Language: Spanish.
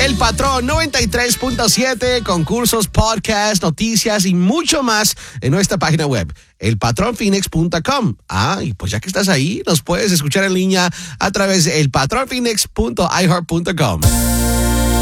El Patrón 93.7, concursos, podcasts, noticias y mucho más en nuestra página web, elpatronphoenix.com. Y pues ya que estás ahí, nos puedes escuchar en línea a través de elpatronphoenix.iheart.com.